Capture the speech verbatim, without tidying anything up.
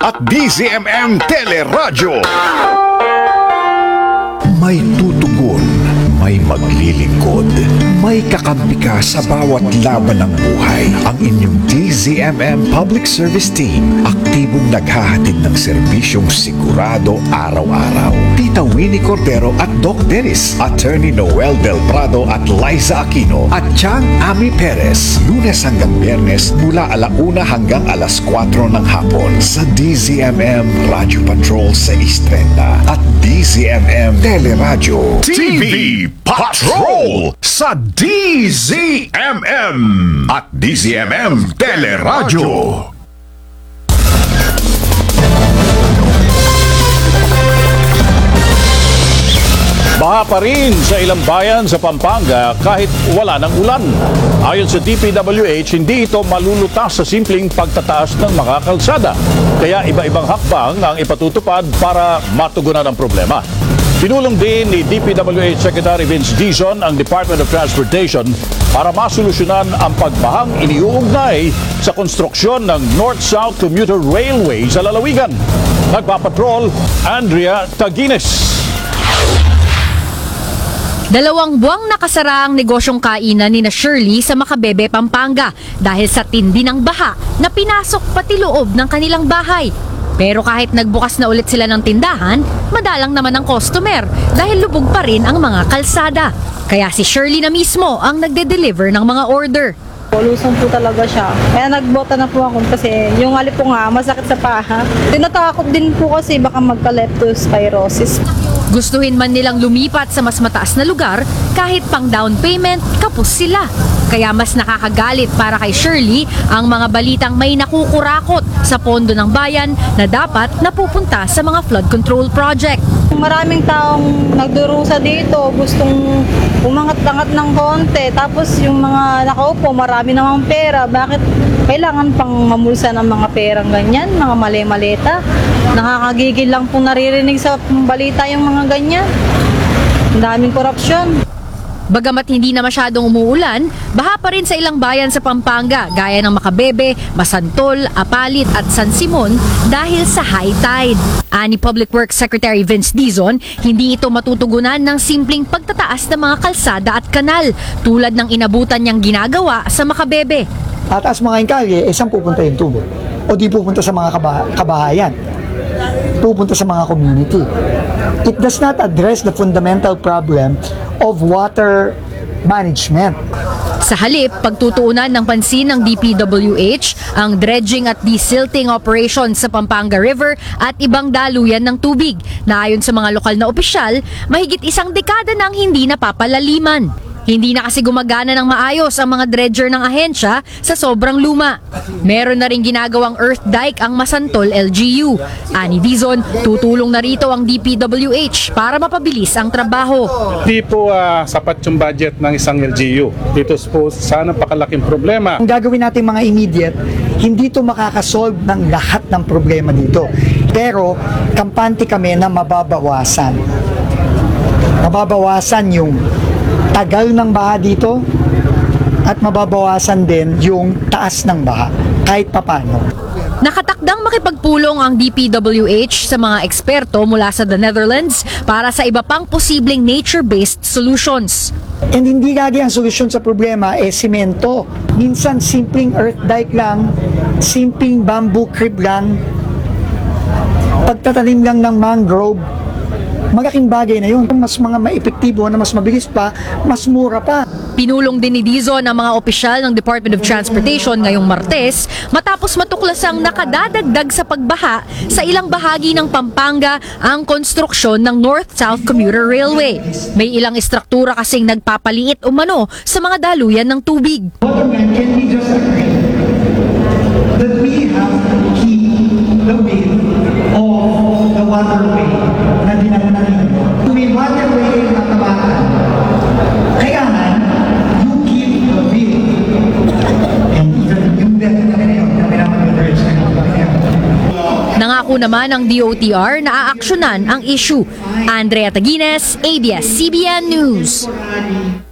at D Z M M Teleradyo. May tutugon, may maglilingkod, may kakampi ka sa bawat laban ng buhay. Ang inyong D Z M M Public Service Team, aktibong naghahatid ng serbisyong sigurado araw-araw. Tita Winnie Cordero at Doc Dennis, Attorney Noel Del Prado at Liza Aquino, at Chang Ami Perez, Lunes hanggang Biyernes mula alauna hanggang alas kwatro ng hapon sa D Z M M Radio Patrol sa Istrenda at D Z M M Teleradyo T V Patrol sa D Z M M at D Z M M Teleradyo. Baha pa rin sa ilang bayan sa Pampanga kahit wala ng ulan. Ayon sa D P W H, hindi ito malulutas sa simpleng pagtataas ng mga kalsada. Kaya iba-ibang hakbang ang ipatutupad para matugunan ang problema. Pinulong din ni D P W H Secretary Vince Dizon ang Department of Transportation para masolusyonan ang pagbahang iniuugnay sa konstruksyon ng North-South Commuter Railway sa lalawigan. Nagpapatrol, Andrea Taguines. Dalawang buwang nakasara ang negosyong kainan ni na Shirley sa Macabebe, Pampanga dahil sa tindi ng baha na pinasok pati loob ng kanilang bahay. Pero kahit nagbukas na ulit sila ng tindahan, madalang naman ang customer dahil lubog pa rin ang mga kalsada. Kaya si Shirley na mismo ang nagde-deliver ng mga order. Lusong po talaga siya. Kaya nagbota na po ako kasi yung alip po nga masakit sa paha. Tinatakot din po kasi baka magka-leptospirosis. Gustuhin man nilang lumipat sa mas mataas na lugar, kahit pang down payment, kapos sila. Kaya mas nakakagalit para kay Shirley ang mga balitang may nakukurakot sa pondo ng bayan na dapat napupunta sa mga flood control project. Maraming taong nagdurusa dito, gustong umangat-angat ng konti. Tapos yung mga nakaupo, marami namang pera. Bakit kailangan pang mamulsa ng mga perang ganyan, mga mali-maleta? Nakakagigil lang pong naririnig sa balita yung mga ganyan. Ang daming korupsyon. Bagamat hindi na masyadong umuulan, baha pa rin sa ilang bayan sa Pampanga gaya ng Macabebe, Masantol, Apalit at San Simon dahil sa high tide. Ani Public Works Secretary Vince Dizon, hindi ito matutugunan ng simpleng pagtataas ng mga kalsada at kanal tulad ng inabutan niyang ginagawa sa Macabebe. Ataas mga kalye, eh saan pupunta yung tubo? O di pupunta sa mga kaba- kabahayan? Pupunta sa mga community. It does not address the fundamental problem of water management. Sa halip, pagtutuunan ng pansin ng D P W H ang dredging at desilting operations sa Pampanga River at ibang daluyan ng tubig na ayon sa mga lokal na opisyal, mahigit isang dekada nang hindi napapalaliman. Hindi na kasi gumagana ng maayos ang mga dredger ng ahensya sa sobrang luma. Meron na rin ginagawang earth dike ang Masantol L G U. Ani Dizon, tutulong na rito ang D P W H para mapabilis ang trabaho. Hindi po uh, sapat yung budget ng isang L G U. Dito po sana pakalaking problema. Ang gagawin natin mga immediate, hindi ito makakasolve ng lahat ng problema dito. Pero, kampante kami na mababawasan. Mababawasan yung tagal ng baha dito at mababawasan din yung taas ng baha kahit papano. Nakatakdang makipagpulong ang D P W H sa mga eksperto mula sa the Netherlands para sa iba pang posibleng nature-based solutions. And hindi lagi ang solusyon sa problema eh simento. Minsan simpleng earth dike lang, simpleng bamboo crib lang, pagtatanim lang ng mangrove. Malaking bagay na yun. Mas mga maepektibo na mas mabilis pa, mas mura pa. Pinulong din ni Dizon ang mga opisyal ng Department of Transportation ngayong Martes matapos matuklasang nakadadagdag sa pagbaha sa ilang bahagi ng Pampanga ang konstruksyon ng North-South Commuter Railway. May ilang istruktura kasing nagpapaliit umano sa mga daluyan ng tubig. Waterman, can we just agree that we have to keep the weight of the waterway na dinagnan ninyo? May waterway na tabakan. Kailangan you keep the weight. And even yung dito na ngayon, na pinamag-address na ngayon. Nangako naman ang D O T R na aaksyonan ang issue. Andrea Taguines, A B S C B N News.